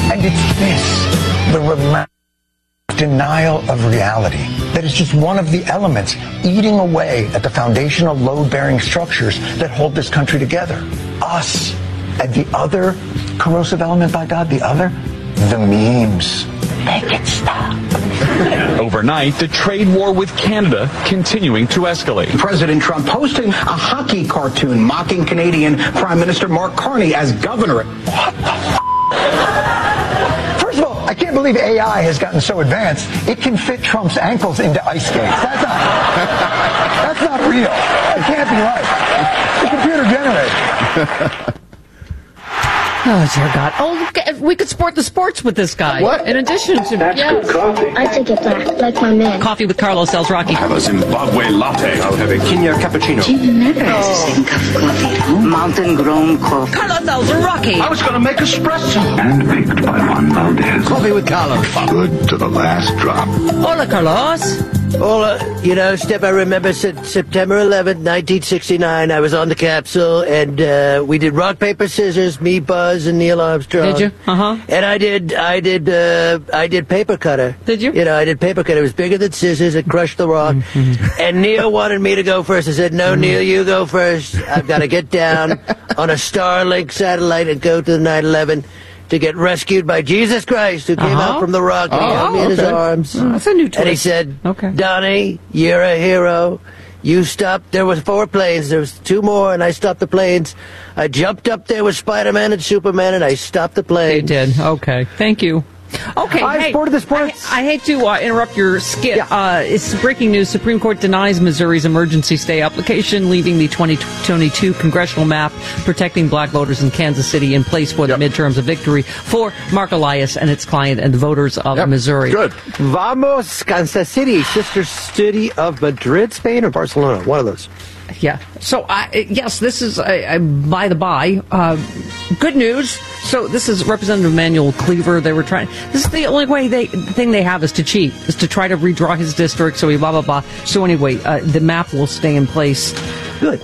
And it's this, the relentless denial of reality, that is just one of the elements eating away at the foundational load-bearing structures that hold this country together. Us. And the other corrosive element, by God, the memes. Make it stop. Overnight, the trade war with Canada continuing to escalate. President Trump posting a hockey cartoon mocking Canadian Prime Minister Mark Carney as governor. What the f***? First of all, I can't believe AI has gotten so advanced, it can fit Trump's ankles into ice skates. That's not real. It can't be right. The computer generated. Oh, dear God. Oh, we could sport the sports with this guy. What? In addition to... That's good coffee. I take it black, like my man. Coffee with Carlos Alzraki. Have a Zimbabwe latte. I'll have a Kenya cappuccino. Jimmy never has the same cup of coffee at home. Mountain-grown coffee. Carlos Alzraki. I was going to make espresso. Handpicked by Juan Valdez. Coffee with Carlos. Good to the last drop. Hola, Carlos. Hola. You know, Steph, I remember September 11th, 1969. I was on the capsule, and we did rock, paper, scissors, me, Buzz, and Neil Armstrong. Did you? Uh-huh. And I did paper cutter. Did you? You know, I did paper cutter. It was bigger than scissors. It crushed the rock. And Neil wanted me to go first. I said, no, Neil, you go first. I've got to get down on a Starlink satellite and go to the 9/11 to get rescued by Jesus Christ, who came out from the rock and he held me in his arms. That's a new twist. And he said, Donnie, you're a hero. You stopped. There was 4 planes. There was 2 more, and I stopped the planes. I jumped up there with Spider-Man and Superman, and I stopped the plane. You did. Okay. Thank you. Okay, Hey, sport of the sports. I hate to interrupt your skit. Yeah. It's breaking news. Supreme Court denies Missouri's emergency stay application, leaving the 2022 congressional map protecting black voters in Kansas City in place for the midterms of victory for Mark Elias and its client and the voters of Missouri. Good. Vamos, Kansas City, sister city of Madrid, Spain, or Barcelona. One of those. Yeah. So, yes, this is, by the by, good news. So this is Representative Emanuel Cleaver. They were trying. This is the only thing they have is to cheat, is to try to redraw his district. So blah blah blah. So anyway, the map will stay in place. Good.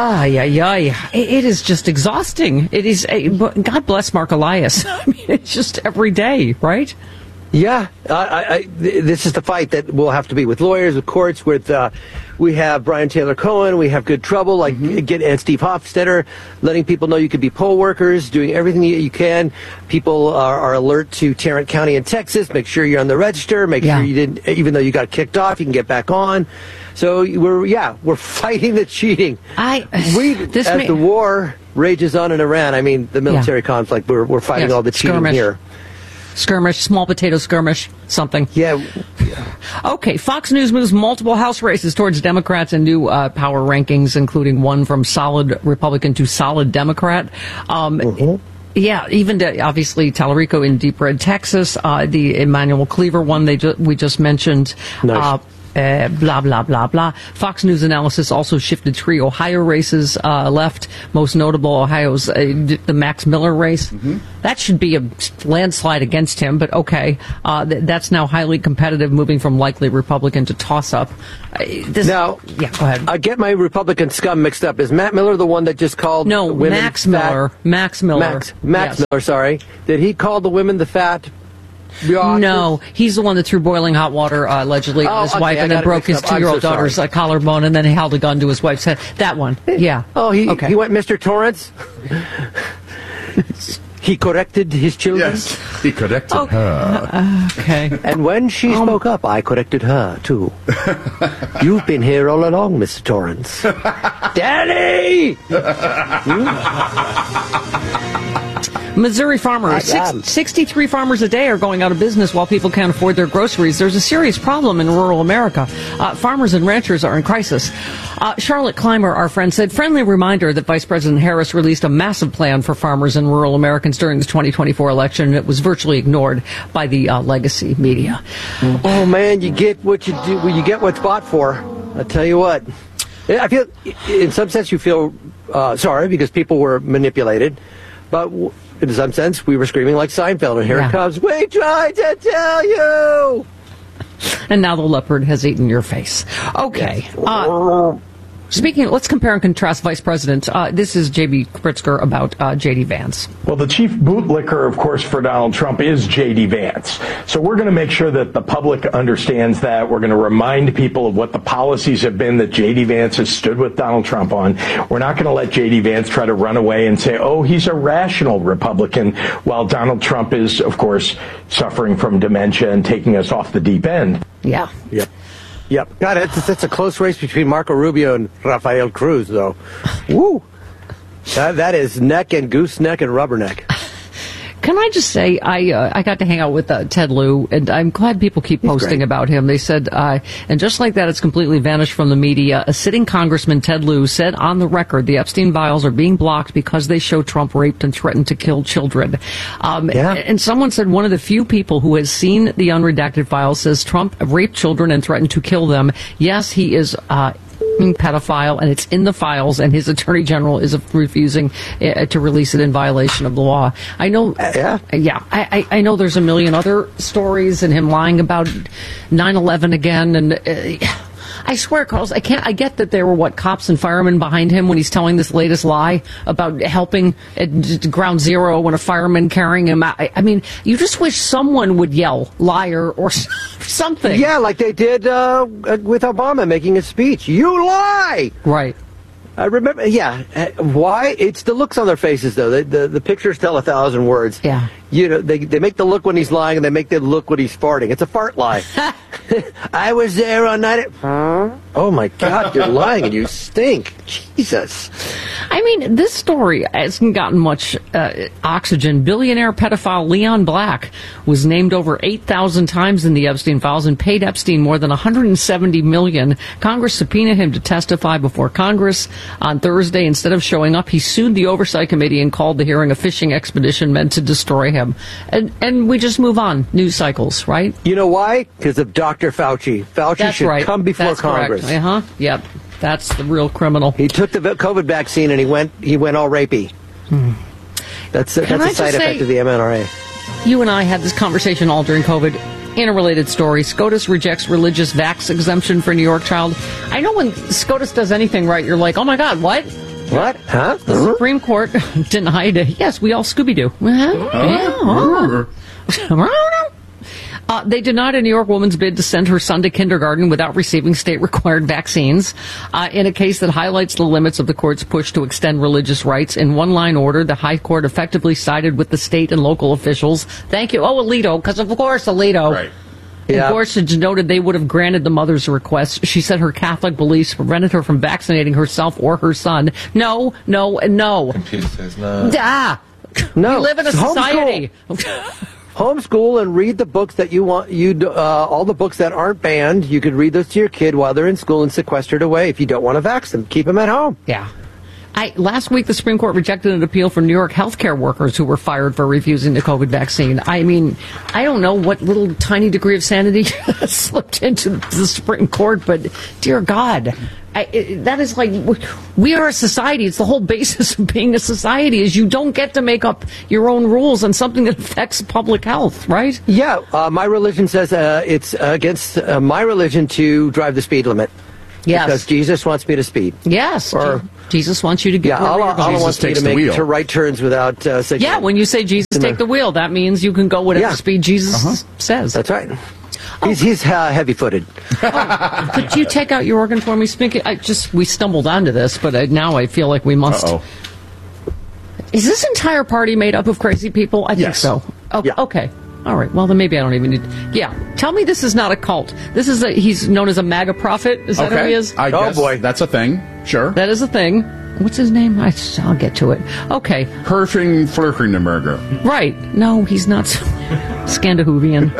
It is just exhausting. It is. God bless Mark Elias. I mean, it's just every day, right? Yeah, this is the fight that will have to be with lawyers, with courts, with we have Brian Taylor Cohen, we have Good Trouble, and Steve Hofstetter, letting people know you could be poll workers, doing everything you can. People are alert to Tarrant County in Texas. Make sure you're on the register. Make sure you didn't, even though you got kicked off, you can get back on. So we're fighting the cheating. The war rages on in Iran. I mean, the military conflict. We're fighting all the cheating here. Skirmish, small potato skirmish, something. Yeah. Okay, Fox News moves multiple House races towards Democrats in new power rankings, including one from solid Republican to solid Democrat. Yeah, even to, obviously, Tallarico in Deep Red, Texas, the Emanuel Cleaver one we just mentioned. Nice. Blah, blah, blah, blah. Fox News analysis also shifted 3 Ohio races left. Most notable, Ohio's the Max Miller race. That should be a landslide against him, but okay. That's now highly competitive, moving from likely Republican to toss-up. Now, go ahead. I get my Republican scum mixed up. Is Matt Miller the one that just called women Max Miller. Max Miller. Max Miller, sorry. Did he call the women the fat... No, he's the one that threw boiling hot water allegedly on his wife and then broke his 2-year-old daughter's collarbone and then he held a gun to his wife's head. That one, yeah. Oh, he went Mr. Torrance? He corrected his children? Yes, he corrected her. Okay. And when she spoke up, I corrected her, too. You've been here all along, Mr. Torrance. Daddy! Missouri farmers, 63 farmers a day are going out of business while people can't afford their groceries. There's a serious problem in rural America. Farmers and ranchers are in crisis. Charlotte Clymer, our friend, said, friendly reminder that Vice President Harris released a massive plan for farmers and rural Americans during the 2024 election, and it was virtually ignored by the legacy media. Oh, man, you get what you do. You get what's bought for. I'll tell you what. I feel, in some sense, you feel sorry because people were manipulated, but in some sense, we were screaming like Seinfeld, and here it comes. We tried to tell you! And now the leopard has eaten your face. Okay. Let's compare and contrast vice presidents. This is J.B. Pritzker about J.D. Vance. Well, the chief bootlicker, of course, for Donald Trump is J.D. Vance. So we're going to make sure that the public understands that. We're going to remind people of what the policies have been that J.D. Vance has stood with Donald Trump on. We're not going to let J.D. Vance try to run away and say, oh, he's a rational Republican, while Donald Trump is, of course, suffering from dementia and taking us off the deep end. Yeah. Yep. God, it's a close race between Marco Rubio and Rafael Cruz, though. Woo! That is neck and gooseneck and rubberneck. Can I just say, I got to hang out with Ted Lieu, and I'm glad people keep posting about him. They said, and just like that, it's completely vanished from the media. A sitting Congressman, Ted Lieu, said on the record the Epstein files are being blocked because they show Trump raped and threatened to kill children. And someone said one of the few people who has seen the unredacted files says Trump raped children and threatened to kill them. Yes, he is pedophile, and it's in the files, and his attorney general is refusing to release it in violation of the law. I know. I know there's a million other stories, and him lying about 9/11 again, and I swear, Carlos, I get that there were cops and firemen behind him when he's telling this latest lie about helping at Ground Zero when a fireman carrying him out. I mean, you just wish someone would yell liar or something. Yeah, like they did with Obama making his speech. You lie! Right. I remember, why? It's the looks on their faces, though. The pictures tell 1,000 words. Yeah. You know, they make the look when he's lying, and they make the look when he's farting. It's a fart lie. I was there on night. Huh? Oh my God, you're lying and you stink. Jesus. I mean, this story hasn't gotten much oxygen. Billionaire pedophile Leon Black was named over 8,000 times in the Epstein files and paid Epstein more than $170 million. Congress subpoenaed him to testify before Congress on Thursday. Instead of showing up, he sued the Oversight Committee and called the hearing a fishing expedition meant to destroy him. And we just move on. News cycles, right? You know why? Because of Dr. Fauci. Fauci should come before Congress. Correct. Yep. That's the real criminal. He took the COVID vaccine and he went all rapey. That's a side effect of the mRNA. You and I had this conversation all during COVID. In a related story, SCOTUS rejects religious vax exemption for New York child. I know when SCOTUS does anything right, you're like, oh my God, what? What? Huh? The Supreme Court denied it. Yes, we all Scooby-Doo. They denied a New York woman's bid to send her son to kindergarten without receiving state-required vaccines. In a case that highlights the limits of the court's push to extend religious rights, in one-line order, the High Court effectively sided with the state and local officials. Thank you. Oh, Alito, because of course Alito. Right. Yeah. Gorsuch noted they would have granted the mother's request. She said her Catholic beliefs prevented her from vaccinating herself or her son. No. She says no. No. We live in a society. Homeschool and read the books that you want. All the books that aren't banned, you could read those to your kid while they're in school and sequestered away. If you don't want to vax them, keep them at home. Yeah. Last week, the Supreme Court rejected an appeal from New York healthcare workers who were fired for refusing the COVID vaccine. I mean, I don't know what little tiny degree of sanity slipped into the Supreme Court, but dear God, that is like, we are a society. It's the whole basis of being a society is you don't get to make up your own rules on something that affects public health, right? Yeah, my religion says it's against my religion to drive the speed limit. Yes. Because Jesus wants me to speed. Yes. Or Jesus wants you to get Allah wants me to make right turns without signaling. Yeah, when you say Jesus take the wheel, that means you can go whatever speed Jesus says. That's right. He's heavy-footed. Could you take out your organ for me, Spinky? We stumbled onto this, but now I feel like we must. Is this entire party made up of crazy people? I think so. Okay. All right. Well, then maybe I don't even need. Yeah. Tell me this is not a cult. This is he's known as a MAGA prophet. Is that who he is? I guess boy, that's a thing. Sure. That is a thing. What's his name? I'll get to it. Okay. Herfing Flurkenberger. Right. No, he's not. Scandahuvian.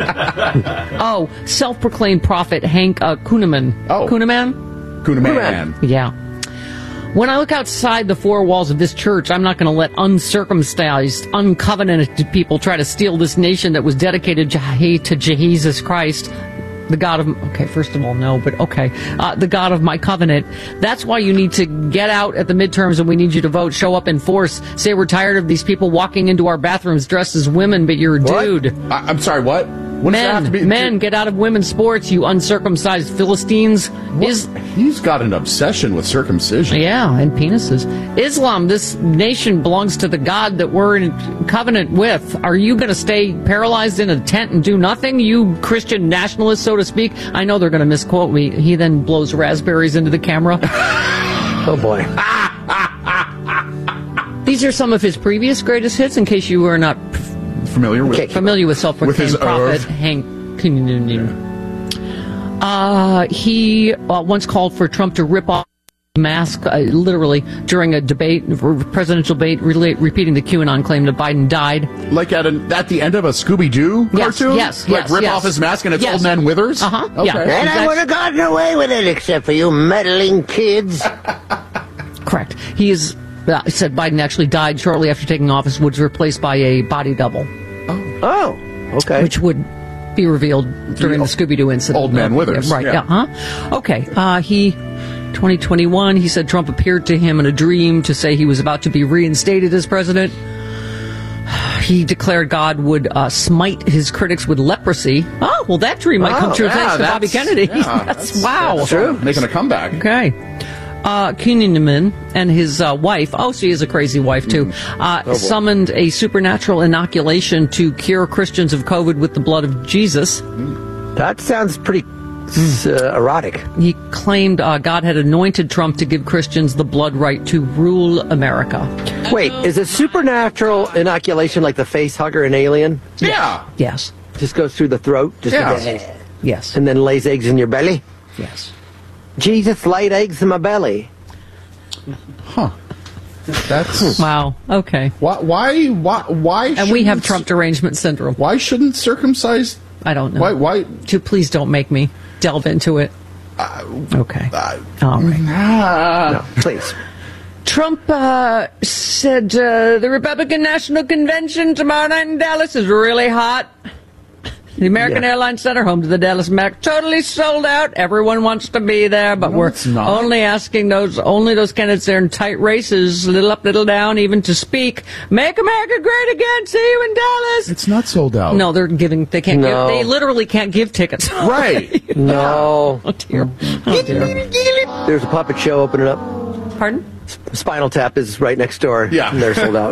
Self-proclaimed prophet Hank Kuhneman. Kuhneman? Yeah. When I look outside the four walls of this church, I'm not going to let uncircumcised, uncovenanted people try to steal this nation that was dedicated to Jesus Christ, the God of... Okay, first of all, no, but okay. The God of my covenant. That's why you need to get out at the midterms and we need you to vote. Show up in force. Say we're tired of these people walking into our bathrooms dressed as women, but you're a dude. I'm sorry, what? What does that have to be? Men, get out of women's sports, you uncircumcised Philistines. He's got an obsession with circumcision. Yeah, and penises. Islam, this nation belongs to the God that we're in covenant with. Are you going to stay paralyzed in a tent and do nothing, you Christian nationalist, so to speak? I know they're going to misquote me. He then blows raspberries into the camera. Oh, boy. These are some of his previous greatest hits, in case you were not familiar with self-proclaimed prophet Hank Kuninin. He once called for Trump to rip off the mask, literally, during a presidential debate, repeating the QAnon claim that Biden died. Like at the end of a Scooby-Doo cartoon? Yes. Rip off his mask and it's Old Man Withers? Uh-huh. Okay. Yeah. And I would have gotten away with it, except for you meddling kids. Correct. He said Biden actually died shortly after taking office, was replaced by a body double. Oh, okay. Which would be revealed during the Scooby-Doo incident. Old Man Withers. Right, yeah. Okay. 2021, he said Trump appeared to him in a dream to say he was about to be reinstated as president. He declared God would smite his critics with leprosy. Oh, well, that dream might come true thanks to Bobby Kennedy. Yeah, That's true. Making a comeback. Okay. Kuniniman and his wife, she is a crazy wife too, summoned a supernatural inoculation to cure Christians of COVID with the blood of Jesus. That sounds pretty erotic. He claimed God had anointed Trump to give Christians the blood right to rule America. Wait, is a supernatural inoculation like the face hugger in Alien? Yeah. Yes. Just goes through the throat? Yes. And then lays eggs in your belly? Yes. Jesus laid eggs in my belly. Huh. That's wow. Okay. Why? And we have Trump derangement syndrome. Why shouldn't circumcised? I don't know. Why? Please don't make me delve into it. Okay. All right. No, please. Trump said the Republican National Convention tomorrow night in Dallas is really hot. The American Airlines Center, home to the Dallas Mac, totally sold out. Everyone wants to be there, but we're only asking those candidates there in tight races, little up, little down, even to speak. Make America great again. See you in Dallas. It's not sold out. No, they literally can't give tickets. Right. No. Oh, dear. Oh, dear. There's a puppet show opening up. Pardon? Spinal Tap is right next door. Yeah. And they're sold out.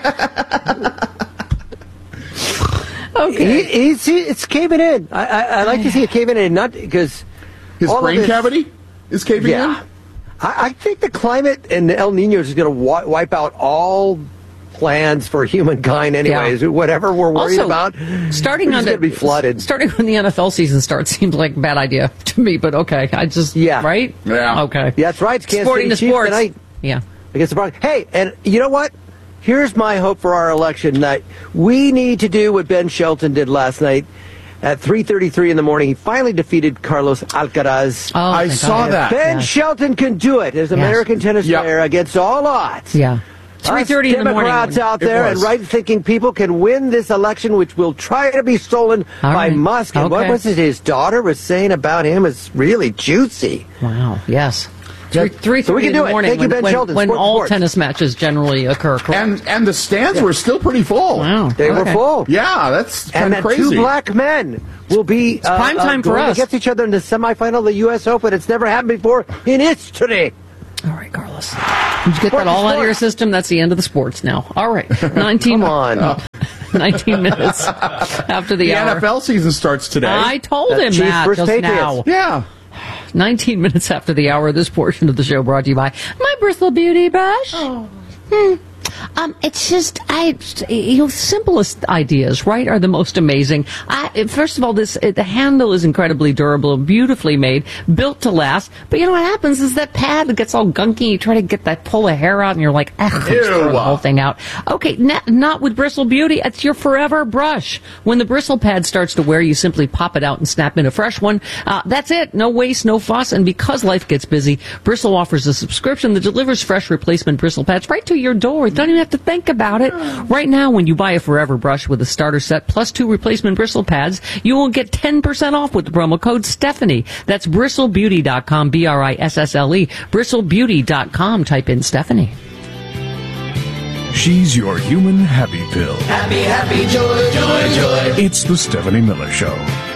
Okay. It's caving in. I like to see it caving in, not because his brain cavity is caving in. I think the climate and El Nino is going to wipe out all plans for humankind, anyways. Whatever we're worried about, starting going to be flooded. Starting when the NFL season starts seems like a bad idea to me, but okay. Right? Yeah. Okay. Yeah, that's right. It's Kansas Sporting City the sports tonight. Yeah. Against the Broncos. Hey, and you know what? Here's my hope for our election night. We need to do what Ben Shelton did last night at 3:33 in the morning. He finally defeated Carlos Alcaraz. Oh, I saw that. Ben Shelton can do it as American tennis player against all odds. Yeah. 3:30 in the morning. Democrats out there and right-thinking people can win this election, which will try to be stolen by Musk. And what was it his daughter was saying about him is really juicy. Wow. Yes. 3:30 so we can in do the morning Thank you, Ben Shelton. when all tennis matches generally occur. Correct? And the stands were still pretty full. Wow. They were full. Yeah, that's kind of crazy. And two black men will be prime time for us against each other in the semifinal of the U.S. Open. It's never happened before in history. All right, Carlos. Did you get that all out of your system? That's the end of the sports now. All right. 19 minutes after the hour. The NFL season starts today. I told him that just now. Yeah. 19 minutes after the hour, this portion of the show brought to you by My Bristle Beauty Brush. It's just, simplest ideas, right, are the most amazing. First of all, the handle is incredibly durable, beautifully made, built to last. But you know what happens is that pad gets all gunky. You try to pull a hair out, and you're like, throw the whole thing out. Okay, not with Bristle Beauty. It's your forever brush. When the bristle pad starts to wear, you simply pop it out and snap in a fresh one. That's it. No waste, no fuss. And because life gets busy, Bristle offers a subscription that delivers fresh replacement bristle pads right to your door. You don't even have to think about it. Right now, when you buy a Forever brush with a starter set plus 2 replacement bristle pads, you will get 10% off with the promo code Stephanie. That's bristlebeauty.com, BRISSLE, bristlebeauty.com. Type in Stephanie. She's your human happy pill. Happy, happy, joy, joy, joy. It's the Stephanie Miller Show.